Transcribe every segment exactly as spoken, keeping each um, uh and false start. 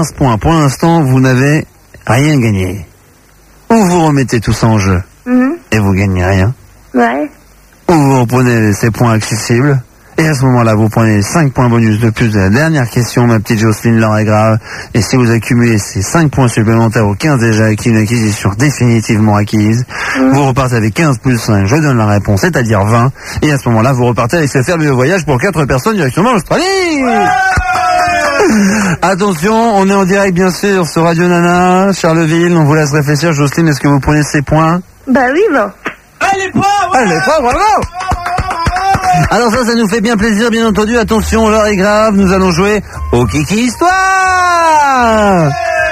quinze points. Pour l'instant, vous n'avez rien gagné. Ou vous remettez tout ça en jeu Mmh. et vous gagnez rien. Ouais. Ou vous reprenez ces points accessibles. Et à ce moment-là, vous prenez cinq points bonus de plus de la dernière question, ma petite Jocelyne, l'heure est grave. Et si vous accumulez ces cinq points supplémentaires aux quinze déjà acquis, une acquisition définitivement acquise, mmh. vous repartez avec quinze plus cinq, je donne la réponse, c'est-à-dire vingt. Et à ce moment-là, vous repartez avec ce fabuleux voyage pour quatre personnes directement en Australie. Ouais. Attention, on est en direct bien sûr sur Radio Nana, Charleville, on vous laisse réfléchir. Jocelyne, est-ce que vous prenez ces points? Bah oui, bon. Allez, pas, ouais. Allez, pas, bravo. Alors ça, ça nous fait bien plaisir, bien entendu. Attention, l'heure est grave, nous allons jouer au Kiki Histoire.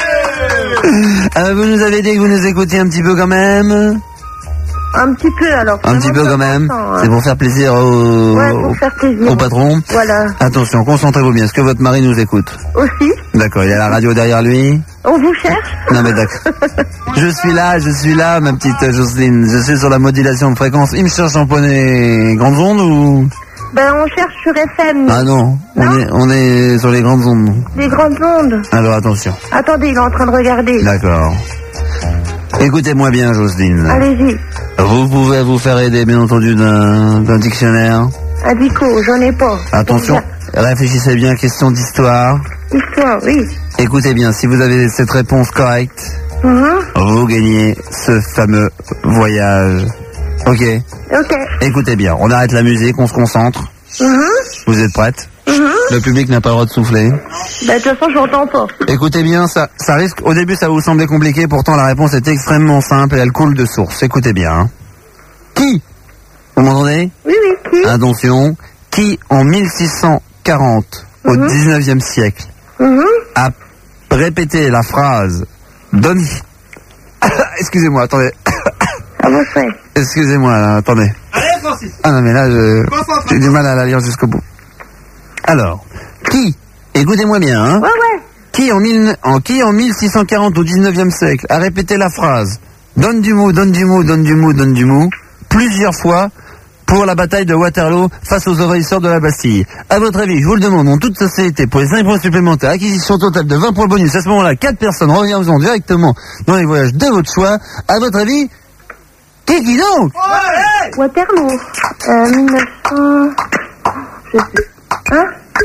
euh, Vous nous avez dit que vous nous écoutiez un petit peu quand même. Un petit peu alors. Un petit peu quand même. Hein. C'est pour faire plaisir au, ouais, pour faire plaisir. au patron. Voilà. Attention, concentrez-vous bien. Est-ce que votre mari nous écoute? Aussi. D'accord, il y a la radio derrière lui. On vous cherche? Non mais d'accord. Je suis là, je suis là, ma petite Jocelyne. Je suis sur la modulation de fréquence. Il me cherche en poney grandes ondes ou? Ben on cherche sur F M. Ah non, on, non est, on est sur les grandes ondes. Les grandes ondes. Alors attention. Attendez, il est en train de regarder. D'accord. Écoutez-moi bien, Jocelyne. Allez-y. Vous pouvez vous faire aider, bien entendu, d'un, d'un dictionnaire. Un dico, j'en ai pas. Attention, réfléchissez bien, question d'histoire. Histoire, oui. Écoutez bien, si vous avez cette réponse correcte, mm-hmm. vous gagnez ce fameux voyage. Ok. Ok. Écoutez bien, on arrête la musique, on se concentre. Mm-hmm. Vous êtes prête? Mm-hmm. Le public n'a pas le droit de souffler. Bah, de toute façon, je n'entends pas. Écoutez bien, ça, ça risque, au début, ça va vous sembler compliqué, pourtant la réponse est extrêmement simple et elle coule de source. Écoutez bien. Hein. Qui? Vous m'entendez? Oui, oui, qui? Attention. Qui, en mille six cent quarante, mm-hmm. au dix-neuvième siècle, mm-hmm. a répété la phrase « Donne... » Excusez-moi, attendez. Ah bon, c'est. Excusez-moi, là, attendez. Allez, Francis. Ah non, mais là, je... j'ai du mal à la lire jusqu'au bout. Alors, qui, écoutez-moi bien, hein, ouais, ouais. qui, en, mille, en, qui en mille six cent quarante au dix-neuvième siècle a répété la phrase « Donne du mou, donne du mou, donne du mou, donne du mou » plusieurs fois pour la bataille de Waterloo face aux envahisseurs de la Bastille. À votre avis, je vous le demande en toute sincérité, pour les cinq points supplémentaires, acquisition totale de vingt points bonus, à ce moment-là, quatre personnes reviendront directement dans les voyages de votre choix. À votre avis, qui qui donc? Ouais. Waterloo. Euh, mille neuf cents... Je sais. Hein?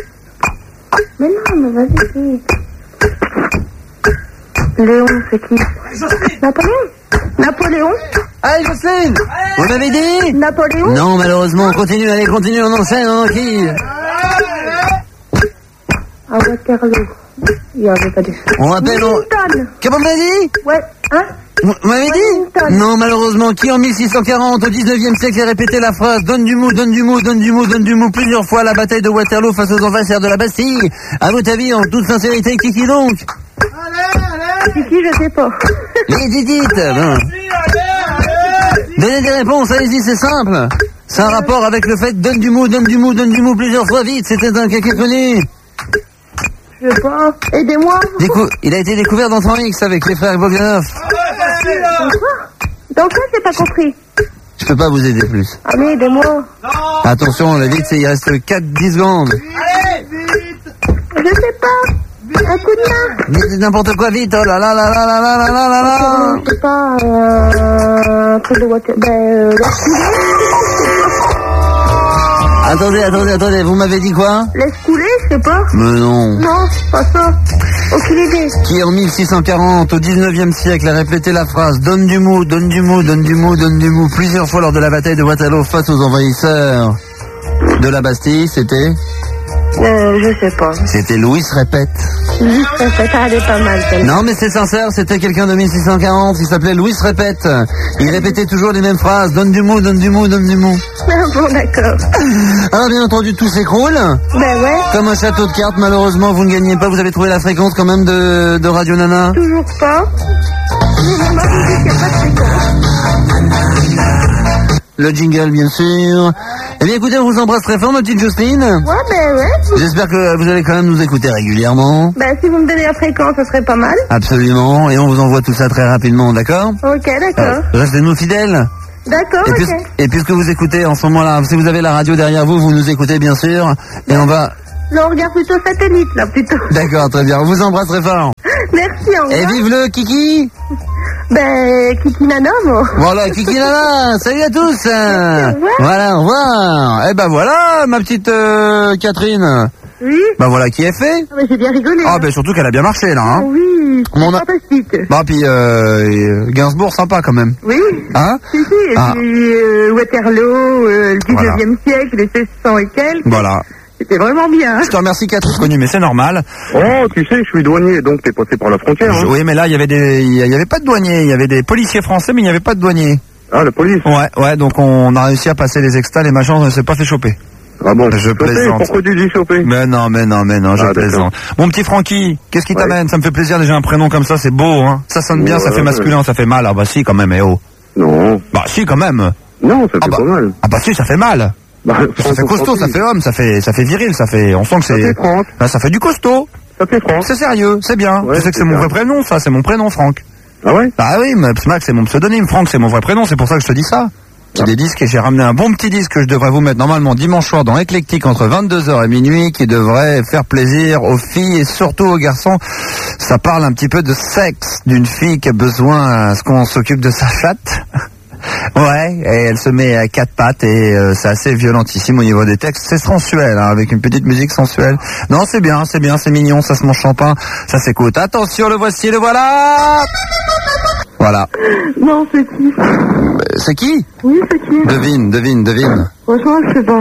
Mais non, mais vas-y, vite. Léon, c'est qui? Napoléon? Napoléon? Allez, Jocelyne! Vous m'avez dit? Napoléon? Non, malheureusement, continue, allez, continue, on enchaîne, on qui? À Waterloo. Il n'y avait pas de... On rappelle... Wellington. Qu'est-ce que vous m'avez dit? Ouais, hein? Vous m'avez dit? Non, malheureusement, qui en mille six cent quarante, au dix-neuvième siècle, a répété la phrase « Donne du mou, donne du mou, donne du mou, donne du mou » plusieurs fois à la bataille de Waterloo face aux envahisseurs de la Bastille. À votre avis, en toute sincérité, qui qui donc? Allez, allez. C'est qui, je sais pas. Mais dites, dites bon. Allez, allez. Donnez des réponses, allez-y, c'est simple. C'est un rapport avec le fait « Donne du mou, donne du mou, donne du mou » plusieurs fois, vite, c'était un quelqu'un connu. Je sais pas. Aidez-moi. Décou- Il a été découvert dans Temps X avec les frères Bogdanov. Dans quoi? Dans quoi, j'ai pas compris? Je peux pas vous aider plus. Allez, aidez-moi. Non. Attention, le vite, c'est il reste quatre dix secondes. Allez, vite. Je sais pas. Un coup de main. Dites n'importe quoi vite, oh là là là là là là là là là là. Je sais pas, euh, un peu de water... Ben, euh, la Attendez, attendez, attendez, vous m'avez dit quoi? laisse couler, je sais pas. Mais non. Non, pas ça. Aucune idée. Qui en mille six cent quarante, au dix-neuvième siècle, a répété la phrase « Donne du mou, donne du mou, donne du mou, donne du mou » plusieurs fois lors de la bataille de Waterloo face aux envahisseurs de la Bastille, c'était? Euh, je sais pas. C'était Louis Répète. Louis Répète, elle est pas mal, celle-là. Non mais c'est sincère, c'était quelqu'un de mille six cent quarante, il s'appelait Louis Répète. Il répétait toujours les mêmes phrases, donne du mou, donne du mou, donne du mou. Ah bon, d'accord. Alors bien entendu, tout s'écroule. Ben ouais. Comme un château de cartes, malheureusement, vous ne gagnez pas. Vous avez trouvé la fréquence quand même de, de Radio Nana? Toujours pas. Mais moi, je dis qu'il n'y a pas de fréquence. Le jingle, bien sûr. Eh bien, écoutez, on vous embrasse très fort, ma petite Jocelyne. Ouais, ben ouais. J'espère que vous allez quand même nous écouter régulièrement. Ben, si vous me donnez la fréquence, ce serait pas mal. Absolument. Et on vous envoie tout ça très rapidement, d'accord? Ok, d'accord. Euh, Restez-nous fidèles. D'accord, Et, ok. puis, et puisque vous écoutez en ce moment-là, si vous avez la radio derrière vous, vous nous écoutez, bien sûr. Et on va... Là, on regarde plutôt satellite, là, plutôt. D'accord, très bien. On vous embrasse très fort. Merci, au Et revoir. vive le Kiki. Ben, Kiki Nana, moi. Voilà, Kiki Nana. Salut à tous. Voilà, au revoir. Eh ben voilà, ma petite euh, Catherine. Oui. Ben voilà qui est fait. Ah, ben, j'ai bien rigolé. Ah hein. ben surtout qu'elle a bien marché là. Hein. Oui, c'est Mon a- fantastique. Bah puis euh, Gainsbourg sympa quand même. Oui. Hein? Si, si, et Ah. puis euh, Waterloo, euh, le dix-neuvième siècle, les seize cents et quelques. Voilà. C'était vraiment bien. Je te remercie Catherine, connu, mais c'est normal. Oh, tu sais, je suis douanier, donc t'es passé par la frontière. Hein. Oui, mais là il y avait des, il y avait pas de douaniers, il y avait des policiers français, mais il n'y avait pas de douaniers. Ah, la police. Ouais, ouais, donc on a réussi à passer les extas, les machins, on ne s'est pas fait choper. Ah bon, Je choper, plaisante. pourquoi tu dis choper? Mais non, mais non, mais non, je Ah, d'accord. plaisante. Mon petit Francky, qu'est-ce qui Ouais. t'amène? Ça me fait plaisir déjà un prénom comme ça, c'est beau, hein. Ça sonne bien, ça Ouais, fait masculin, ça fait mal. Ah bah si, quand même, eh oh. Non. Bah si, quand même. Non, ça fait Ah bah, pas mal. ah bah si, ça fait mal. Bah, Ça fait costaud, ça fait homme, ça fait, ça fait viril, ça fait, on sent que Ça c'est, fait Franck. ah, ça fait du costaud. Ça fait Franck. C'est sérieux, c'est bien. Ouais, tu sais que c'est c'est mon bien. vrai prénom, ça, c'est mon prénom, Franck. Ah ouais? Ah oui, mais Max, c'est mon pseudonyme, Franck, c'est mon vrai prénom, c'est pour ça que je te dis ça. J'ai des disques et j'ai ramené un bon petit disque que je devrais vous mettre normalement dimanche soir dans Éclectique entre vingt-deux heures et minuit qui devrait faire plaisir aux filles et surtout aux garçons. Ça parle un petit peu de sexe, d'une fille qui a besoin à ce qu'on s'occupe de sa chatte. Ouais, et elle se met à quatre pattes et euh, c'est assez violentissime au niveau des textes. C'est sensuel, hein, avec une petite musique sensuelle. Non, c'est bien, c'est bien, c'est mignon, ça se mange champagne, ça s'écoute. Attention, le voici, le voilà. Voilà. Non, c'est qui? Euh, C'est qui? Oui, c'est qui? Devine, devine, devine. Franchement, je sais pas.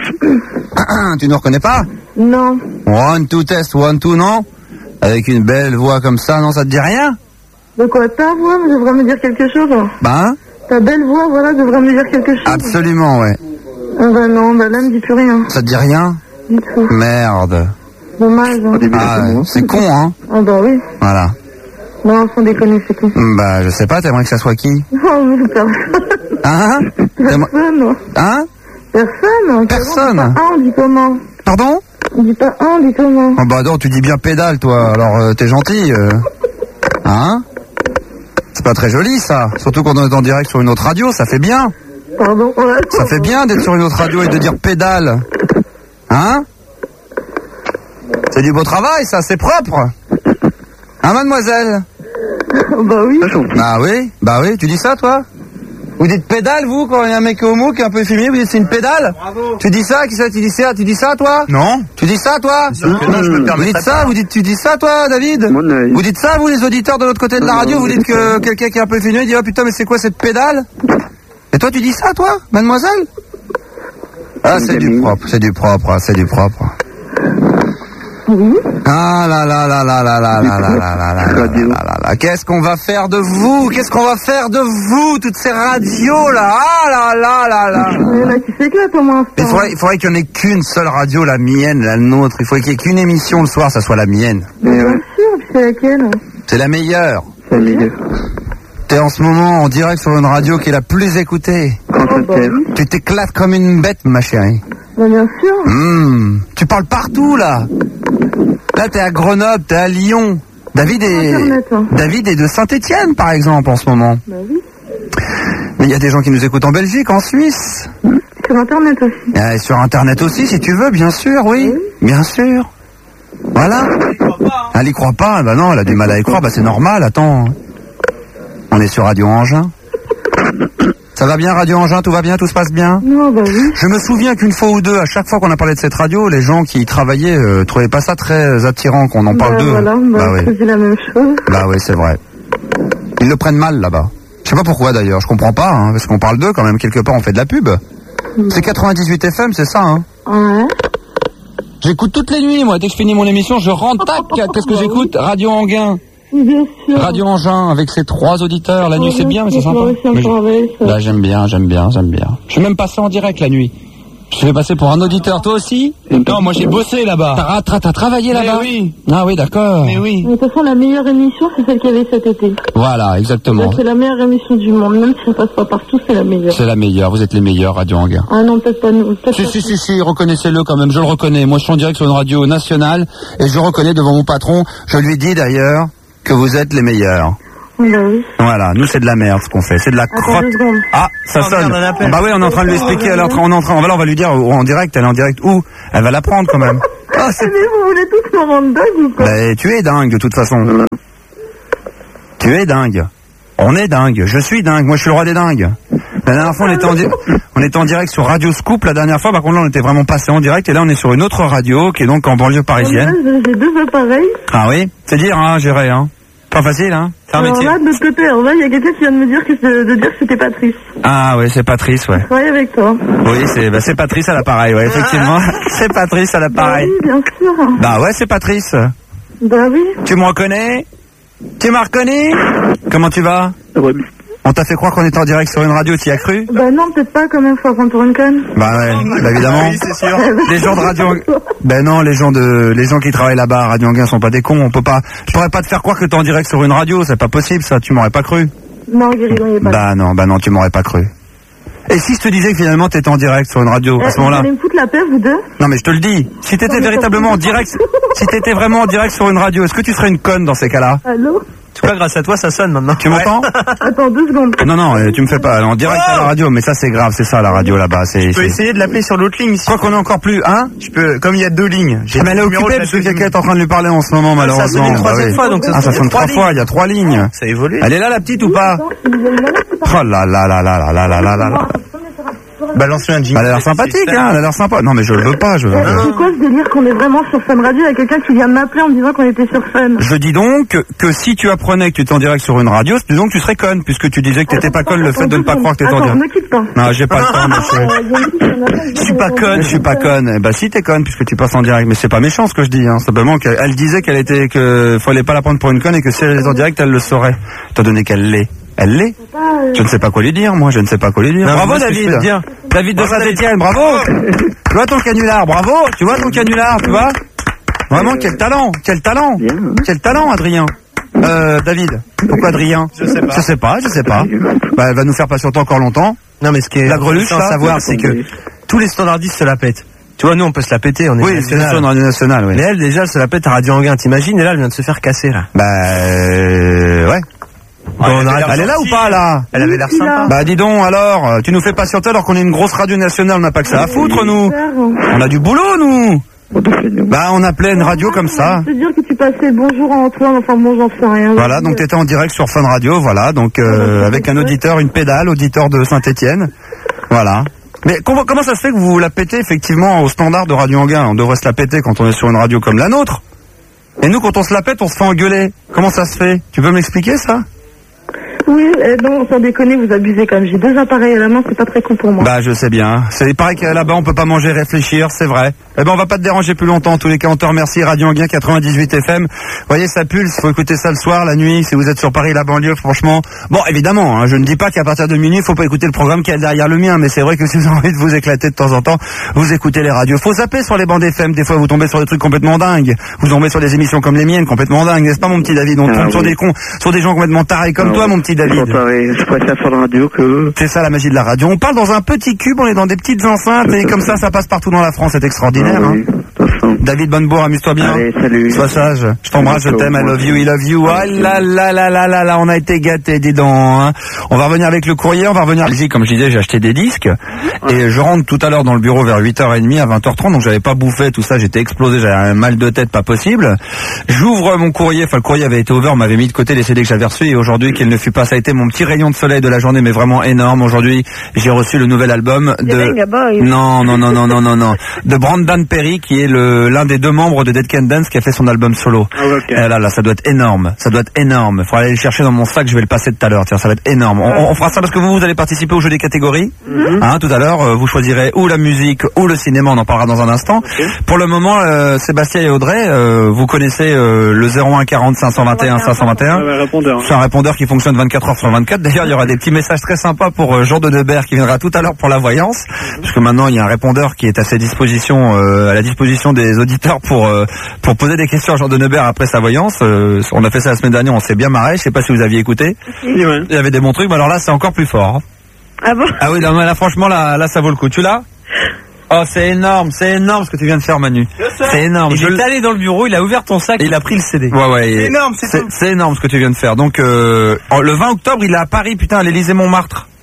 Tu ne reconnais pas? Non. One, two, test, one, two, non? Avec une belle voix comme ça, non, ça te dit rien? De quoi ta voix devrait me dire quelque chose? Ben, Ta belle voix, voilà, devrait me dire quelque chose. absolument, ouais. Ah bah non, bah là, elle me dit plus rien. Ça te dit rien? Du tout. Merde. Dommage. Hein. Ah, c'est con, hein? Ah bah oui. Voilà. Non, sans déconner, c'est qui? Bah, je sais pas, t'aimerais que ça soit qui? Non, mais personne. Hein? T'aimerais- Personne. Hein? Personne. Personne. On dit pas un, on dit comment? Pardon? On dit pas un, on dit comment? Oh bah non, tu dis bien pédale, toi, alors euh, t'es gentil. euh. Hein? C'est pas très joli, ça. Surtout quand on est en direct sur une autre radio, ça fait bien. Pardon. Ouais. Ça fait bien d'être sur une autre radio et de dire pédale. Hein? C'est du beau travail, ça, c'est propre. Hein, mademoiselle? Bah oui. Bah oui, bah oui, tu dis ça, toi? Vous dites pédale, vous, quand il y a un mec homo qui est un peu efféminé, vous dites c'est une pédale? Bravo. Tu dis ça, qui ça, tu dis ça, tu dis ça, toi? Non. Tu dis ça, toi? Non, je me Vous permets dites pas de ça, vous dites, tu dis ça, toi, David? Mon œil. Vous dites ça, vous, les auditeurs de l'autre côté de la radio, vous dites que quelqu'un qui est un peu efféminé dit, oh putain, mais c'est quoi cette pédale? Et toi, tu dis ça, toi, mademoiselle? Ah, c'est du propre, c'est du propre, c'est du propre. Oui. Ah là là là là là là là là là là là là là là là. Qu'est-ce qu'on va faire de vous? Qu'est-ce qu'on va faire de vous, toutes ces radios là? Ah là là là là. Mais là, tu s'éclates au moins. Il faudrait, il faudrait qu'il n'y en ait qu'une seule radio, la mienne, la nôtre. Il faudrait qu'il n'y ait qu'une émission le soir, ça soit la mienne. Mais bien sûr, puis c'est laquelle? C'est la meilleure. C'est meilleur. T'es en ce moment en direct sur une radio qui est la plus écoutée. Ah bah oui. Tu t'éclates comme une bête, ma chérie. Bah bien sûr. Hum, tu parles partout là. Là, t'es à Grenoble, t'es à Lyon. David est, Internet, hein. David est de Saint-Étienne, par exemple, en ce moment. Bah oui. Mais il y a des gens qui nous écoutent en Belgique, en Suisse. Sur Internet aussi. Et sur Internet aussi, si tu veux, bien sûr, oui. Bien sûr. Voilà. Elle y croit pas. Bah non, elle a du mal à y croire. Bah c'est normal, attends. On est sur Radio Engin. Ça va bien, Radio Engin? Tout va bien? Tout se passe bien? Non, bah oui. Je me souviens qu'une fois ou deux, à chaque fois qu'on a parlé de cette radio, les gens qui y travaillaient euh, trouvaient pas ça très attirant qu'on en parle bah, d'eux. Voilà, bah, bah oui, c'est la même chose. bah oui, c'est vrai. Ils le prennent mal là-bas. Je sais pas pourquoi d'ailleurs, je comprends pas, hein, parce qu'on parle d'eux quand même, quelque part on fait de la pub. C'est quatre-vingt-dix-huit F M, c'est ça, hein? Ouais. J'écoute toutes les nuits, moi, dès que je finis mon émission, je rentre, tac, qu'est-ce que j'écoute? Radio Anguin, Bien sûr. Radio Engin, avec ses trois auditeurs, la nuit c'est bien, mais c'est sympa. Mais je- Là j'aime bien, j'aime bien, j'aime bien. Je suis même passé en direct la nuit. Je suis passé pour un auditeur, toi aussi? Non, moi j'ai bossé là-bas. T'as, t'as, t'as travaillé Mais là-bas? oui. Ah oui, d'accord. Mais oui. De toute façon, la meilleure émission, c'est celle qu'il y avait cet été. Voilà, exactement. C'est la meilleure émission du monde. Même si on passe pas partout, c'est la meilleure. C'est la meilleure, vous êtes les meilleurs, Radio Anguin. Ah non, peut-être pas nous. Peut-être Si, pas si, si, si, reconnaissez-le quand même, je le reconnais. Moi, je suis en direct sur une radio nationale et je reconnais devant mon patron, je lui dis d'ailleurs que vous êtes les meilleurs. Bah oui. Voilà, nous c'est de la merde ce qu'on fait, c'est de la Attends crotte. deux secondes. Ah, ça Oh, sonne. merde, un appel. Bah oui, on est en train de lui expliquer, elle est en train, on est en train, on va là, on va lui dire oh, en direct, elle est en direct où? Elle va l'apprendre quand même. Ah, c'est- Mais vous voulez tous me rendre dingue ou quoi? Bah, tu es dingue de toute façon. Tu es dingue. On est dingue. Je suis dingue. Moi, je suis le roi des dingues. La dernière fois, on était en, di- on était en direct sur Radio Scoop. La dernière fois, par contre, là, on était vraiment passé en direct. Et là, on est sur une autre radio qui est donc en banlieue parisienne. J'ai j'ai deux appareils. Ah oui, c'est dire, hein, gérer, hein. Pas facile, hein. C'est un Alors métier. là, de l'autre côté, alors là, il y a quelqu'un qui vient de me dire que de, de dire que c'était Patrice. Ah ouais, c'est Patrice, ouais. Je travaille avec toi. Oui, c'est bah, c'est Patrice à l'appareil, ouais, effectivement. C'est Patrice à Bah l'appareil. oui, bien sûr. Bah ouais, c'est Patrice. Bah oui. Tu me reconnais? Tu m'as reconnu? Comment tu vas? Ouais. On t'a fait croire qu'on était en direct sur une radio, tu y as cru? Bah non, peut-être pas quand même, faut apprendre pour une conne. Bah ouais, bah évidemment. Oui, c'est sûr. Les gens de Radio Ben non, les gens de les gens qui travaillent là-bas à Radio Anguin sont pas des cons, on peut pas je pourrais pas te faire croire que t'es en direct sur une radio, c'est pas possible ça, tu m'aurais pas cru. Non, Guéridon, il est pas là. Bah non, bah non, tu m'aurais pas cru. Et si je te disais que finalement t'étais en direct sur une radio à ce Eh, vous moment-là? allez me foutre la paix, vous deux? Non mais je te le dis, si t'étais Non, mais véritablement en t'en fous. direct, si t'étais vraiment en direct sur une radio, est-ce que tu serais une conne dans ces cas-là? Allô? En tout cas, grâce à toi, ça sonne maintenant. Tu m'entends? Attends, deux secondes. Non non, euh, tu me fais pas en direct à la radio, mais ça c'est grave, c'est ça la radio là-bas, c'est Je peux c'est- essayer de l'appeler sur l'autre ligne. Si Quoi qu'on est encore plus, hein? je peux, comme il y a deux lignes. J'ai Ah, mais elle est le numéro occupée de la parce que deuxième quelqu'un est en train de lui parler en ce moment, ligne. malheureusement. Ça a sonné une Bah troisième oui. fois, donc ça Ah, ça sonne trois lignes. fois, il y a trois lignes. Ça a évolué. Elle est là, la petite, ou pas? Attends, il y a une nana qui parle. Oh là là là là là là là là là là. Balance-lui un jingle. Elle a l'air sympathique, hein, elle a l'air sympa. Non, mais je le veux pas, je veux. Eh, C'est quoi ce délire qu'on est vraiment sur Fun Radio? Il y a quelqu'un qui vient de m'appeler en me disant qu'on était sur Fun. Je dis donc que, que si tu apprenais que tu étais en direct sur une radio, dis donc tu serais conne, puisque tu disais que t'étais pas conne le fait de ne pas croire que t'étais en Attends, direct. ne quitte pas. Non, j'ai pas le temps, monsieur. Euh, il y a une fille qui vient de m'appeler, Je suis pas conne. Je suis pas conne. Bah si t'es conne puisque tu passes en direct, mais c'est pas méchant ce que je dis. Hein. Simplement qu'elle elle disait qu'elle était que fallait pas la prendre pour une conne et que si elle est en direct, elle le saurait. Étant donné qu'elle l'est, elle l'est. Pas, euh, Je ne sais pas quoi lui dire, moi, je ne sais pas quoi lui dire. Non, Bravo mais moi, ce que je David, peux dire- David de Saint-Étienne, bravo. Tu vois ton canular, bravo. Tu vois ton canular, tu vois. Vraiment quel talent, quel talent, Bien. quel talent, Adrien. Euh, David. Pourquoi Adrien? Je sais pas. Je sais pas, je sais pas. Bah, elle va nous faire patienter encore longtemps. Non, mais ce qui est La greluche, sans là, savoir, c'est que tous les standardistes se la pètent. Tu vois, nous, on peut se la péter, on est Oui, c'est national. sûr, dans Radio Nationale, oui. Mais elle, déjà, elle se la pète à Radio Anguin, t'imagines? Et là, elle vient de se faire casser, là. Bah, euh, ouais. Bon, on arrête- Elle est là ou pas, là? Elle avait l'air Oui, sympa. là. Bah, dis donc, alors, euh, tu nous fais patienter alors qu'on est une grosse radio nationale, on n'a pas que ça à foutre, nous. On a du boulot, nous. Bah, on appelait une radio comme ça. Je veux dire que tu passais bonjour à Antoine, enfin bon, j'en sais rien. Voilà, donc t'étais en direct sur Fun Radio, voilà, donc euh, avec un auditeur, une pédale, auditeur de Saint-Étienne, voilà. Mais comment, comment ça se fait que vous la pétez effectivement au standard de Radio Anguin? On devrait se la péter quand on est sur une radio comme la nôtre. Et nous, quand on se la pète, on se fait engueuler. Comment ça se fait? Tu peux m'expliquer ça? Oui, eh non, sans déconner, vous abusez quand même. J'ai deux appareils à la main, c'est pas très cool pour moi. Bah, je sais bien. C'est pareil que là-bas, on peut pas manger, réfléchir, c'est vrai. Eh ben, on va pas te déranger plus longtemps. En tous les cas, on te remercie. Radio Anguin quatre-vingt-dix-huit F M. Vous voyez, ça pulse. Faut écouter ça le soir, la nuit. Si vous êtes sur Paris, la banlieue, franchement. Bon, évidemment, hein, je ne dis pas qu'à partir de minuit, faut pas écouter le programme qui est derrière le mien. Mais c'est vrai que si vous avez envie de vous éclater de temps en temps, vous écoutez les radios. Faut zapper sur les bandes F M. Des fois, vous tombez sur des trucs complètement dingues. Vous tombez sur des émissions comme les miennes, complètement dingues. N'est-ce pas, mon petit David? On Ah, tombe sur oui. des cons, sur des gens complètement tarés comme Ah, toi, oui. mon petit David. Je préfère- Je préfère faire la radio que... C'est ça la magie de la radio. On parle dans un petit cube, on est dans des petites enceintes et comme ça, ça passe partout dans la France. C'est extraordinaire. Ah, Hein. oui, de toute façon. David Bonnebourg, amuse-toi bien. Allez, salut. Sois sage. Je t'embrasse, je t'aime, I love you, I love you. Ah là là là là là là, on a été gâtés, dis donc. Hein. On va revenir avec le courrier, on va revenir. Comme je disais, j'ai acheté des disques et je rentre tout à l'heure dans le bureau vers huit heures trente à vingt heures trente, donc j'avais pas bouffé tout ça, j'étais explosé, j'avais un mal de tête pas possible. J'ouvre mon courrier, enfin le courrier avait été ouvert, on m'avait mis de côté les C D que j'avais reçus et aujourd'hui qu'il ne fut pas, ça a été mon petit rayon de soleil de la journée, mais vraiment énorme. Aujourd'hui, j'ai reçu le nouvel album de non non non non non non non de Brandon Perry, qui est le l'un des deux membres de Dead Can Dance, qui a fait son album solo. Ah, ok. Et là là, ça doit être énorme, ça doit être énorme. Faudra aller le chercher dans mon sac, je vais le passer tout à l'heure. Tiens, ça va être énorme. On, on fera ça parce que vous vous allez participer au jeu des catégories. Hein, tout à l'heure, euh, vous choisirez ou la musique ou le cinéma, on en parlera dans un instant. Pour le moment, euh, Sébastien et Audrey, euh, vous connaissez euh, le zéro un quarante cinq cent vingt et un cinq cent vingt et un. répondeur. C'est un répondeur qui fonctionne vingt-quatre heures sur vingt-quatre. D'ailleurs, il y aura des petits messages très sympas pour euh, Jean de Nebert qui viendra tout à l'heure pour la voyance, puisque maintenant il y a un répondeur qui est à ses dispositions, euh, à la disposition des auditeurs pour euh, pour poser des questions à Jean de Nebert après sa voyance. Euh, on a fait ça la semaine dernière, on s'est bien marré. Je sais pas si vous aviez écouté. Oui, ouais. Il y avait des bons trucs, mais alors là c'est encore plus fort. Hein. Ah bon? Ah oui, non, mais là franchement là, là ça vaut le coup. Tu l'as? Oh, c'est énorme, c'est énorme ce que tu viens de faire, Manu. C'est énorme. Il Je est l- allé dans le bureau, il a ouvert ton sac et il a pris le C D. Ouais, ouais. C'est et- énorme, c'est tout. C'est énorme ce que tu viens de faire. Donc, euh, le vingt octobre, il est à Paris, putain, à l'Élysée Montmartre.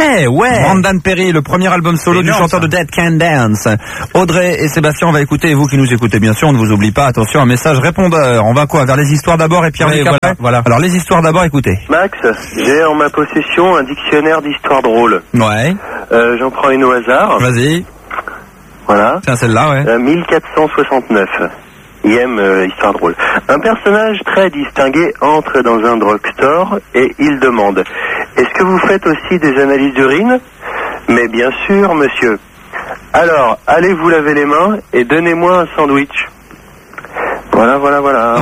Eh ouais. Brandon Perry, le premier album solo énorme, du chanteur ça. de Dead Can Dance. Audrey et Sébastien, on va écouter, et vous qui nous écoutez bien sûr, on ne vous oublie pas, attention, un message répondeur. On va quoi? Vers les histoires d'abord et Pierre Oui, Luc voilà, après voilà. Alors les histoires d'abord, écoutez. Max, j'ai en ma possession un dictionnaire d'histoire drôle. Ouais. Euh, J'en prends une au hasard. Vas-y. Voilà. Tiens, celle-là, ouais. Euh, mille quatre cent soixante-neuf. I M euh, histoire drôle. Un personnage très distingué entre dans un drugstore et il demande « Est-ce que vous faites aussi des analyses d'urine ?»« Mais bien sûr, monsieur. Alors, allez vous laver les mains et donnez-moi un sandwich. » Voilà, voilà, voilà.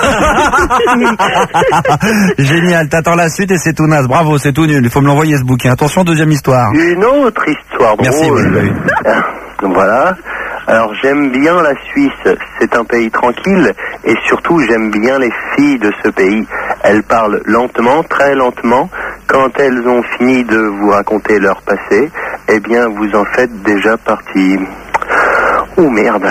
Génial, t'attends la suite et c'est tout naze. Bravo, c'est tout nul. Il faut me l'envoyer ce bouquin. Attention, deuxième histoire. Une autre histoire drôle. Merci, oui, oui. Voilà. Alors j'aime bien la Suisse, c'est un pays tranquille et surtout j'aime bien les filles de ce pays. Elles parlent lentement, très lentement. Quand elles ont fini de vous raconter leur passé, eh bien vous en faites déjà partie. Oh merde.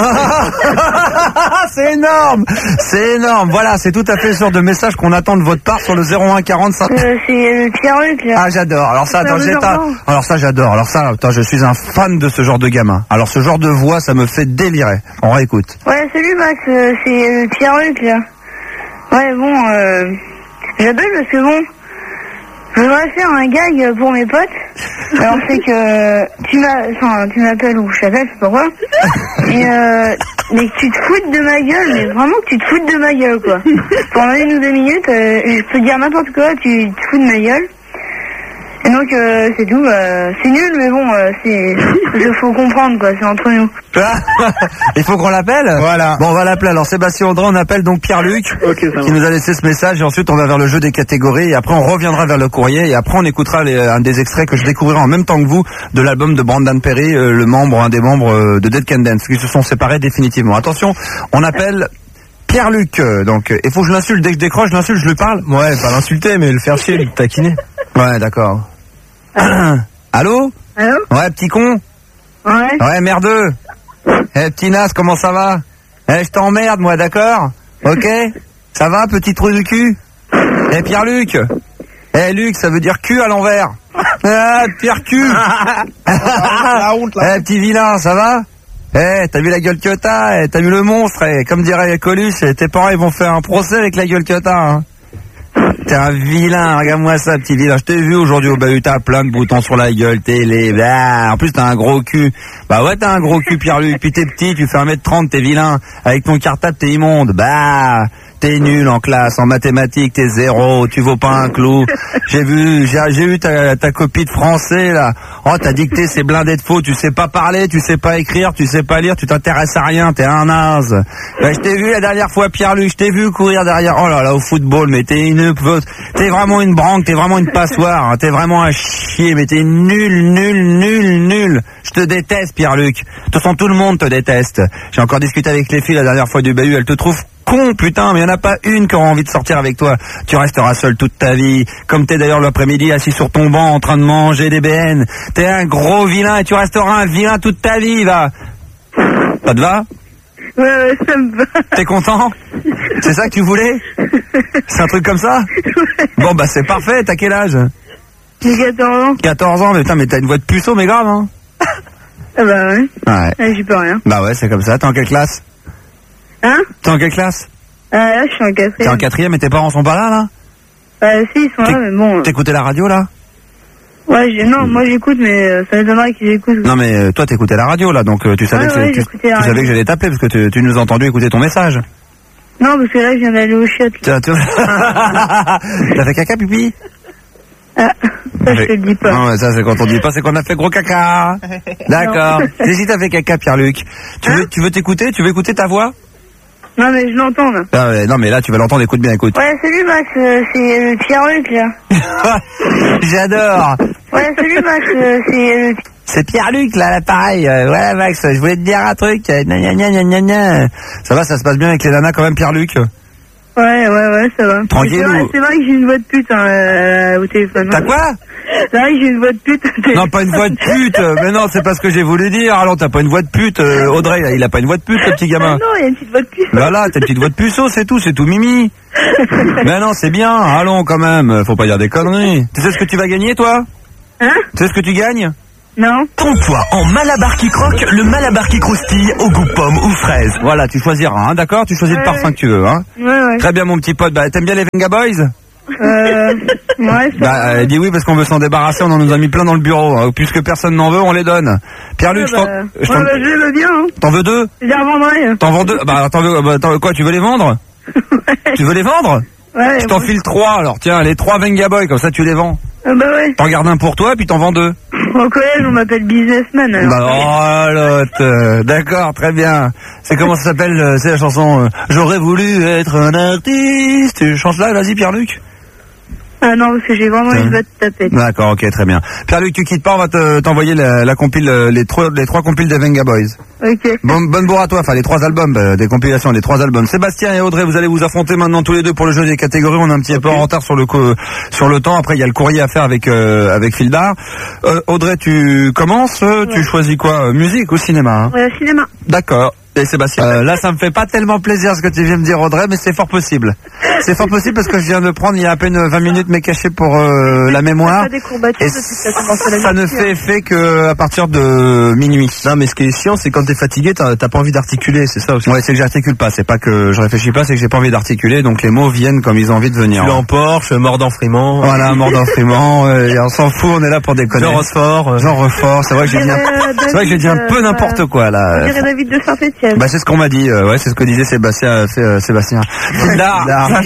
C'est énorme. C'est énorme. Voilà, c'est tout à fait le genre de message qu'on attend de votre part sur le zéro un quarante-cinq. Euh, c'est euh, Pierre-Luc, là. Ah, j'adore. Alors ça, attends, Faire le j'ai ta- jardin. alors ça, j'adore. Alors ça, attends, je suis un fan de ce genre de gamin. Alors ce genre de voix, ça me fait délirer. On réécoute. Ouais, salut Max, euh, c'est euh, Pierre-Luc, là. Ouais, bon, euh, j'appelle parce que bon, je voudrais faire un gag pour mes potes. Alors c'est que tu m'as, enfin, tu m'appelles ou je t'appelle, je sais pas quoi. Et euh, mais que tu te foutes de ma gueule, mais vraiment que tu te foutes de ma gueule, quoi. Pendant une ou deux minutes, euh, je peux te dire n'importe quoi, tu te fous de ma gueule. Et donc euh, c'est tout, euh, c'est nul, mais bon, euh, c'est, il faut comprendre, quoi, c'est entre nous. Il faut qu'on l'appelle. Voilà. Bon, on va l'appeler. Alors Sébastien Audrey, on appelle donc Pierre-Luc, Ok, ça qui va. nous a laissé ce message. Et ensuite, on va vers le jeu des catégories. Et après, on reviendra vers le courrier. Et après, on écoutera les, un des extraits que je découvrirai en même temps que vous de l'album de Brandon Perry, euh, le membre, un des membres euh, de Dead Can Dance, qui se sont séparés définitivement. Attention, on appelle Pierre-Luc. euh, Donc, il faut que je l'insulte. Dès que je décroche, je l'insulte, je lui parle. Ouais, pas l'insulter, mais le faire chier, le taquiner. Ouais, d'accord. Allô? Allô? Ouais, petit con. Ouais. Ouais, merdeux. Eh, petit nas, comment ça va? Eh, je t'emmerde, moi, d'accord? Ok? Ça va, petit trou du cul? Eh, Pierre-Luc. Eh, Luc, ça veut dire cul à l'envers. Ah, Pierre cul. La honte, là. Eh, petit vilain, ça va? Eh, t'as vu la gueule que t'as? Eh, t'as vu le monstre? Eh, comme dirait Coluche, eh, tes parents, ils vont faire un procès avec la gueule que t'as, hein. T'es un vilain, regarde-moi ça, petit vilain. Je t'ai vu aujourd'hui au bahut, t'as plein de boutons sur la gueule, t'es les... Bah, en plus, t'as un gros cul. Bah ouais, t'as un gros cul, Pierre-Luc. Puis t'es petit, tu fais un mètre trente, t'es vilain. Avec ton cartable, t'es immonde. Bah, t'es nul en classe, en mathématiques, t'es zéro, tu vaux pas un clou. J'ai vu, j'ai, j'ai eu ta, ta copie de français, là. Oh, t'as dicté, c'est blindé de faux. Tu sais pas parler, tu sais pas écrire, tu sais pas lire, tu t'intéresses à rien, t'es un naze. Bah, je t'ai vu la dernière fois, Pierre-Luc, je t'ai vu courir derrière. Oh là là, au football, mais t'es une... T'es vraiment une branque, t'es vraiment une passoire, hein, t'es vraiment un chier, mais t'es nul, nul, nul, nul. Je te déteste, Pierre-Luc. De toute façon, tout le monde te déteste. J'ai encore discuté avec les filles la dernière fois du bahut, elles te trouvent con, putain, mais il n'y en a pas une qui aura envie de sortir avec toi. Tu resteras seul toute ta vie, comme t'es d'ailleurs l'après-midi assis sur ton banc en train de manger des B N. T'es un gros vilain et tu resteras un vilain toute ta vie, va. Ça te va? Ouais, ouais, ça me va. T'es content? C'est ça que tu voulais? C'est un truc comme ça? Bon bah c'est parfait, t'as quel âge? J'ai quatorze ans. quatorze ans, mais putain, mais t'as une voix de puceau, mais grave, hein? Ah bah ouais. Ouais. Ah, j'y peux rien. Bah ouais, c'est comme ça. T'es en quelle classe? Hein? T'es en quelle classe? Ah là, je suis en T'es en quatrième. quatrième et tes parents sont pas là, là? Euh, si, ils sont là, T'éc- mais bon. euh, T'écoutais la radio, là? Ouais, j'ai- non, moi j'écoute, mais euh, ça m'étonnerait qu'ils écoutent. Non, mais euh, toi, t'écoutais la radio, là, donc euh, tu savais Ouais, que, ouais, tu, j'écoutais la tu savais radio. que j'allais t'appeler parce que tu, tu nous as entendu écouter ton message. Non, parce que là, je viens d'aller au chiottes. Tiens, là. tu... T'as fait caca, pipi? Ah, ça, je te le dis pas. Non, mais ça, c'est quand on dit pas, c'est qu'on a fait gros caca. D'accord. Et si t'as fait caca, Pierre-Luc, tu veux, tu veux t'écouter? Tu veux écouter ta voix? Non, mais je l'entends, là. Ah ouais, non, mais là, tu vas l'entendre, écoute bien, écoute. Ouais, salut Max, euh, c'est euh, Pierre-Luc, là. J'adore. Ouais, salut Max, euh, c'est... euh, C'est Pierre-Luc, là, l'appareil. Euh, voilà, Max, je voulais te dire un truc. Euh, gna, gna, gna, gna, gna, gna. Ça va, ça se passe bien avec les nanas quand même, Pierre-Luc? Ouais, ouais, ouais, ça va. Tranquille, C'est vrai, ou- c'est vrai que j'ai une voix de pute hein, euh, au téléphone. T'as quoi? C'est vrai que j'ai une voix de pute au téléphone. Non, pas une voix de pute. Mais non, c'est pas ce que j'ai voulu dire. Alors, t'as pas une voix de pute. Euh, Audrey, là, il a pas une voix de pute, le petit Ah gamin. non, il y a une petite voix de pute. Là, là, t'as une petite voix de puceau, c'est tout, c'est tout mimi. Mais non, c'est bien. Allons, quand même. Faut pas dire des conneries. Tu sais ce que tu vas gagner, toi? Hein? Tu sais ce que tu gagnes? Non. Trompe-toi en Malabar qui croque, le Malabar qui croustille au goût pomme ou fraise. Voilà, tu choisiras, hein, d'accord? Tu choisis Ouais, le parfum ouais. que tu veux, hein. Ouais, ouais. Très bien, mon petit pote. Bah, t'aimes bien les Venga Boys? Euh, ouais, ça. Bah, euh, dis oui parce qu'on veut s'en débarrasser, on en nous a mis plein dans le bureau. Hein. Puisque personne n'en veut, on les donne. Pierre-Luc, Ouais, je t'en- bah, je ouais, t'en- bah, je le veux bien, hein. t'en veux deux? Je les revendrai. T'en vends deux? Bah, t'en veux, bah, t'en- quoi, tu veux les vendre? Tu veux les vendre? Ouais. Je t'en ouais. file trois, alors tiens, les trois Venga Boys, comme ça tu les vends. Ah bah ouais. T'en gardes un pour toi, puis t'en vends deux. Au collège, on m'appelle businessman. Alors. Bah, oh, l'autre, euh, d'accord, très bien. C'est comment ça s'appelle, euh, c'est la chanson euh, J'aurais voulu être un artiste. Tu chantes là, vas-y, Pierre-Luc. Ah non, parce que j'ai vraiment Tiens. une botte tapette. D'accord, ok, très bien. Pierre-Luc, tu quittes pas, on va te- t'envoyer la, la compile, euh, les trois, les trois compiles des Venga Boys. Ok. Bon, bonne bourre à toi, enfin les trois albums, euh, des compilations, les trois albums. Sébastien et Audrey, vous allez vous affronter maintenant tous les deux pour le jeu des catégories. On est un petit peu en retard sur le co- sur le temps. Après, il y a le courrier à faire avec euh, avec Fildar. Euh, Audrey, tu commences. euh, Tu choisis quoi, euh, musique ou cinéma, hein? Ouais, cinéma. D'accord. Et Sébastien, euh, là, ça me fait pas tellement plaisir ce que tu viens de me dire, Audrey, mais c'est fort possible. C'est fort possible parce que je viens de le prendre il y a à peine vingt minutes, mais caché pour euh, la mémoire. T'as des courbatures Et depuis que t'as commencé la ça ne musique. fait effet que à partir de minuit. Non, mais ce qui est chiant, c'est quand t'es fatigué, t'as t'as pas envie d'articuler, c'est ça aussi. Ouais, c'est que j'articule pas. C'est pas que je réfléchis pas, c'est que j'ai pas envie d'articuler. Donc les mots viennent comme ils ont envie de venir. Tu es en Porsche, mort d'enfriement. Voilà, mort d'infriment. euh, et on s'en fout, on est là pour déconner. Jean Rochefort. euh, Jean Rochefort. C'est vrai que j'ai dit, un... c'est vrai que j'ai dit un peu n'importe quoi Je là. dirais David de Saint-Etienne. Bah c'est ce qu'on m'a dit. euh, ouais, c'est ce que disait Sébastien. euh, fait, euh, Sébastien. Fildar.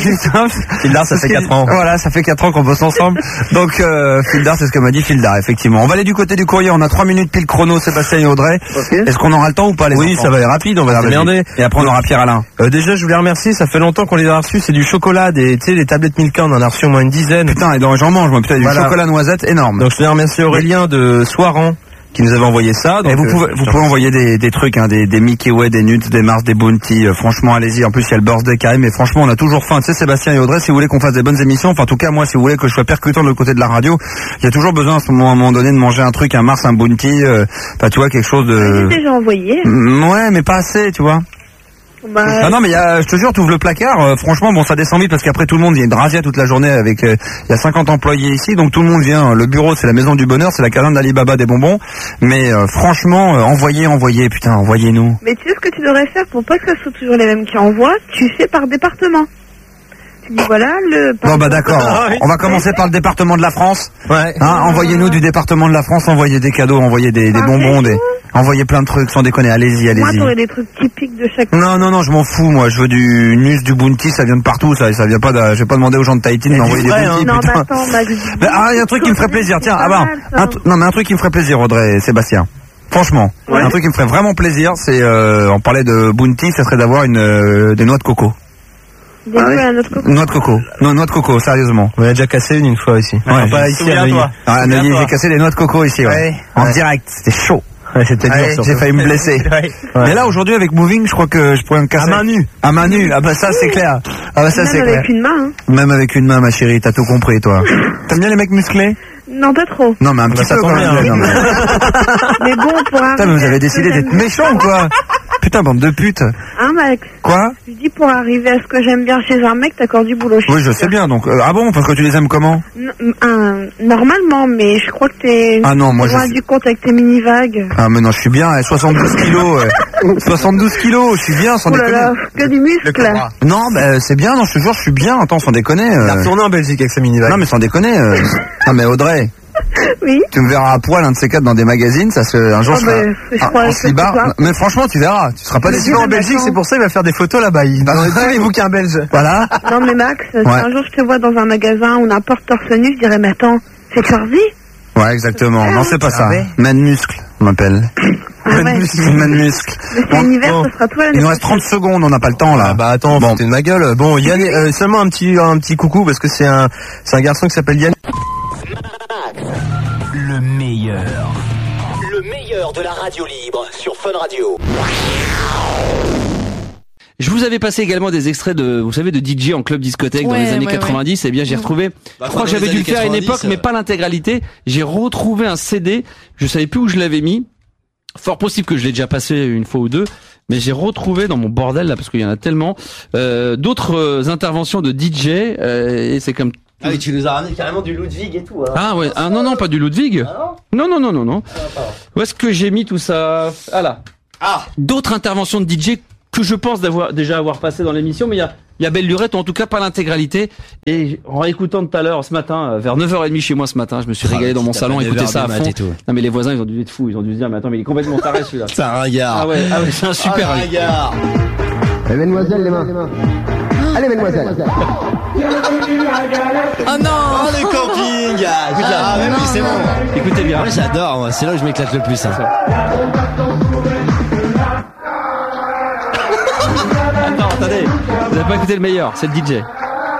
Fildar, ça fait quatre ans. Voilà, ça fait quatre ans qu'on bosse ensemble. Donc euh, Fildar, c'est ce que m'a dit Fildar, effectivement. On va aller du côté du courrier. On a trois minutes pile chrono, Sébastien et Audrey. Est-ce qu'on aura le temps ou pas les Oui, enfants ça va aller rapide, on va Ah, se vas-y. démerder. Et après on aura Pierre Alain. Euh, déjà, je voulais remercier, ça fait longtemps qu'on les a reçus, c'est du chocolat, des, tu sais, les tablettes Milka, on en a reçu au moins une dizaine. Putain, et donc j'en mange, moi, putain, du Voilà. chocolat noisette énorme. Donc je voulais remercier Aurélien de Soiran qui nous avait envoyé ça. Donc, Et vous euh, pouvez, vous pouvez envoyer des, des trucs, hein, des, des Mickey Way, des Nuts, des Mars, des Bounty. Euh, franchement, allez-y. En plus, il y a le birthday qui arrive. Mais franchement, on a toujours faim. Tu sais, Sébastien et Audrey, si vous voulez qu'on fasse des bonnes émissions, enfin, en tout cas, moi, si vous voulez que je sois percutant de l'autre côté de la radio, il y a toujours besoin à ce moment, à un moment donné de manger un truc, un Mars, un Bounty. Euh, enfin, tu vois, quelque chose de. J'ai déjà envoyé. Mm, Ouais, mais pas assez, tu vois. Bah, Ah non, mais il y a, je te jure, tu ouvres le placard. euh, franchement, bon, ça descend vite parce qu'après tout le monde, il y a une razzia toute la journée avec. euh, Il y a cinquante employés ici, donc tout le monde vient. Le bureau, c'est la maison du bonheur, c'est la caserne d'Alibaba des bonbons. Mais euh, franchement, euh, envoyez, envoyez, putain, envoyez-nous. mais tu sais ce que tu devrais faire pour pas que ce soit toujours les mêmes qui envoient? Tu fais par département. Tu dis voilà le. Bon bah d'accord. On va commencer par le département de la France. Ouais. Hein, envoyez-nous du département de la France, envoyez des cadeaux, envoyez des, des Par bonbons, des, région envoyez plein de trucs, sans déconner. Allez-y, Moi, allez-y. t'aurais des trucs typiques de chaque. Non, non, non, je m'en fous, moi. Je veux du Nus, du Bounty, ça vient de partout, ça. Ça vient pas de, je vais pas demander aux gens de Tahiti de m'envoyer des vrai, Bounty, Non, mais putain. attends, Max. Mais, ah, il y a un truc qui me ferait plaisir. Tiens, C'est ah pas bah, mal, ça. un tr- non, mais un truc qui me ferait plaisir, Audrey et Sébastien. Franchement, Ouais. un truc qui me ferait vraiment plaisir, c'est, euh, on parlait de Bounty, ça serait d'avoir une, euh, des noix de coco. Des goûts à notre coco. Noix de coco. Non, noix de coco, sérieusement. On a déjà cassé une une fois ici. Ouais. Enfin, pas ici à Neuilly. Ah, à Neuilly, j'ai cassé des noix de coco ici, ouais. Ouais. En Ouais. direct, c'était chaud. Ouais, c'était dur, Ouais, surtout. j'ai failli me blesser. Ouais. Mais là, aujourd'hui, avec Moving, je crois que je pourrais me casser. À main nue. À main nue. Ah bah ça, c'est clair. Ah bah ça, c'est Même clair. avec une main, hein. Même avec une main, ma chérie, t'as tout compris, toi. T'aimes bien les mecs musclés? Non, pas trop. Non, mais un Bah, petit ça peu tombe quand même. bien. Non, mais... Mais bon, pour arriver. Putain, mais vous avez à ce décidé que d'être j'aime bien- méchant ou quoi? Putain, bande de putes. Hein, Max? Quoi? Je dis pour arriver à ce que j'aime bien chez un mec, t'accordes du boulot. Oui, je sais bien, donc... euh, ah bon, parce que tu les aimes comment? N- un- normalement, mais je crois que t'es Ah non, moi, je loin suis- du compte avec tes mini-vagues. Ah mais non, je suis bien, eh, soixante-douze kilos. eh. soixante-douze kilos, je suis bien, sans Oh là déconner. là, que du muscle. là. Non, bah, c'est bien, non, je te jure, je suis bien, attends, sans déconner. euh. Il a retourné en Belgique avec sa minivan. Non, mais sans déconner. euh. Ah, mais Audrey, Oui. tu me verras à poil un de ces quatre dans des magazines, ça se, un jour Ah, je bah, serai je ah, crois en que slibard. c'est ça. Mais franchement, tu verras, tu seras pas Mais déçu. dis- en Belgique, c'est pour ça qu'il va faire des photos là-bas. Il va dans tous les bouquins belges. Voilà. Non, mais Max, si Ouais. un jour je te vois dans un magasin ou n'importe torse nu, je dirais, mais attends, c'est Curvy? Ouais, exactement. Non, c'est pas ça. Ah ouais. Man muscle, on m'appelle. Ah ouais. Man muscle, man muscle. Mais c'est Bon, un hiver, bon. ce sera toi l'année il nous reste prochaine. trente secondes, on n'a pas le temps là. Ah bah attends, Bon. foutez de ma gueule. Bon, Yann, euh, seulement un petit, un petit coucou parce que c'est un, c'est un garçon qui s'appelle Yann. Le meilleur. Le meilleur de la radio libre sur Fun Radio. Je vous avais passé également des extraits de, vous savez, de D J en club discothèque dans Ouais, les années ouais, quatre-vingt-dix. Eh bien, j'ai retrouvé, Bah, je crois que dans j'avais les dû le années faire à une quatre-vingt-dix, époque, mais euh, pas l'intégralité. J'ai retrouvé un C D. Je savais plus où je l'avais mis. Fort possible que je l'ai déjà passé une fois ou deux. Mais j'ai retrouvé dans mon bordel là, parce qu'il y en a tellement, euh, d'autres euh, interventions de D J, euh, et c'est comme Ah oui, tu nous as ramené carrément du Ludwig et tout. Hein. Ah ouais, ah non non, pas du Ludwig. Ah non non non non non. Ah, Où est-ce que j'ai mis tout ça? Ah là. Ah. D'autres interventions de D J que je pense d'avoir déjà avoir passé dans l'émission, mais il y a il y a Belle Lurette, ou en tout cas pas l'intégralité. Et en réécoutant tout à l'heure ce matin, vers neuf heures trente chez moi ce matin, je me suis régalé ah, dans mon salon, écouter ça à fond. Non mais les voisins ils ont dû être fous, ils ont dû se dire mais attends mais il est complètement taré celui-là. C'est un ringard. Ah ouais, ah ouais, c'est un super ah, ringard. Allez mesdemoiselles, les mains. Allez mesdemoiselles. Oh non. Oh le camping. Ah mais oui, c'est bon. Écoutez bien. Moi j'adore, moi. C'est là où je m'éclate le plus. Hein. Attends, attendez, vous n'avez pas écouté le meilleur, c'est le D J.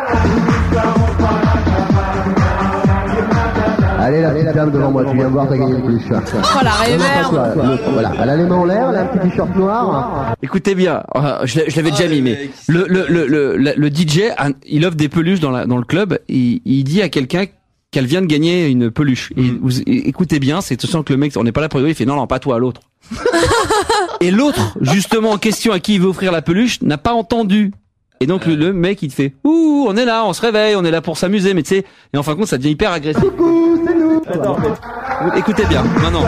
Allez la petite dame devant moi, tu viens voir, t'as gagné le plus. Oh la réverb. Voilà, elle a les mains en l'air, elle a un petit t-shirt noir. Écoutez bien, je l'avais déjà mis, mais le, le, le, le, le D J, il offre des peluches dans, la, dans le club, il, il dit à quelqu'un qu'elle vient de gagner une peluche. Et vous, écoutez bien, c'est tout sens que le mec, on n'est pas là pour rigoler, il fait non, non, pas toi, l'autre. Et l'autre, justement en question à qui il veut offrir la peluche, n'a pas entendu. Et donc le, le mec il te fait ouh, on est là, on se réveille, on est là pour s'amuser, mais tu sais, et en fin de compte ça devient hyper agressif. Coucou, c'est nous. Attends, mais... Écoutez bien, maintenant.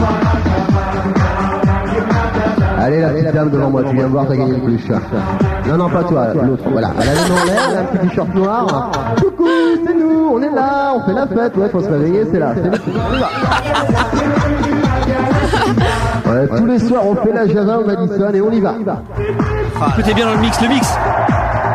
Allez la petite dame devant moi, tu viens voir, t'as gagné le plus. Non, non, pas toi, l'autre. Voilà, elle a les mains en l'air, elle a un petit t-shirt noir. Coucou, c'est nous, on est là, on fait la fête, ouais, faut se réveiller, c'est là. C'est nous, on y va. Ouais, tous les soirs on fait la Java au Madison et on y va. Écoutez bien dans le mix, le mix.